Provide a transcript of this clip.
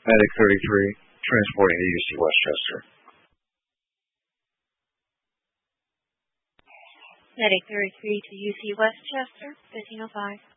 Medic 33, transporting to UC Westchester. Medic 33 to UC Westchester, 1505.